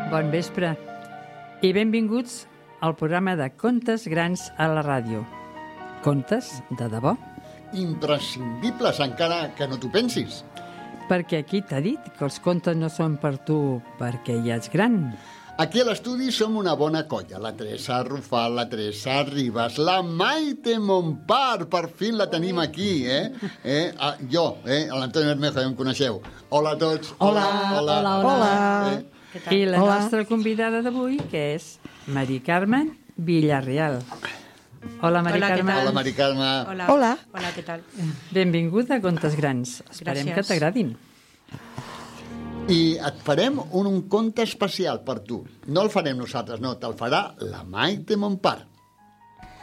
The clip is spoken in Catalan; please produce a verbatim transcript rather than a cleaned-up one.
Bon vespre i benvinguts al programa de Contes Grans a la ràdio. Contes de debò? Imprescindibles, encara que no t'ho pensis. Perquè aquí t'ha dit que els contes no són per tu perquè ja ets gran. Aquí a l'estudi som una bona colla. La Teresa Rufal, la Teresa Ribas, la Maite Montpar, per fi la tenim aquí, eh? eh? Ah, jo, eh? l'Antoni Bermejo, ja em coneixeu. Hola a tots. Hola, hola, hola. hola. Eh? I la hola. nostra convidada d'avui, que és Mari Carmen Villarreal. Hola, Mari Hola, Carmen. Hola, Mari Carme. Hola. Hola. Hola, què tal? Benvinguda a Contes Grans. Esperem Gràcies. que t'agradin. I et farem un, un conte especial per tu. No el farem nosaltres, no, te'l farà la Maite Montpar.